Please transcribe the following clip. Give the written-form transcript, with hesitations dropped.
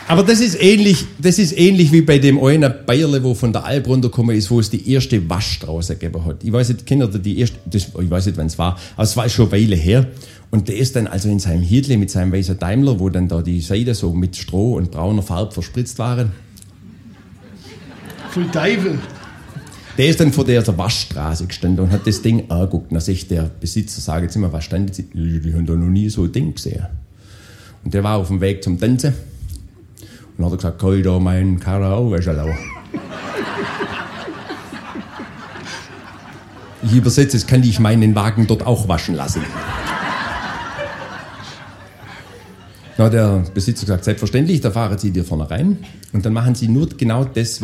Aber das ist ähnlich wie bei dem einen Bayerle, wo von der Alp runtergekommen ist, wo es die erste Waschstraße gegeben hat. Ich weiß nicht, kennt ihr die erste, ich weiß nicht, wann es war, aber es war schon eine Weile her. Und der ist dann also in seinem Hirtle mit seinem weißen Daimler, wo dann da die Seiten so mit Stroh und brauner Farbe verspritzt waren. Voll Teufel. Der ist dann vor der Waschstraße gestanden und hat das Ding angeguckt. Dann sagt der Besitzer, sag jetzt immer, was stand jetzt? Die haben da noch nie so ein Ding gesehen. Und der war auf dem Weg zum Tanzen. Und hat er gesagt, kann ich da meinen Karren auch waschen lassen? Ich übersetze, es kann ich meinen Wagen dort auch waschen lassen. Na, der Besitzer gesagt, selbstverständlich, da fahren Sie dir vorne rein und dann machen Sie nur genau das,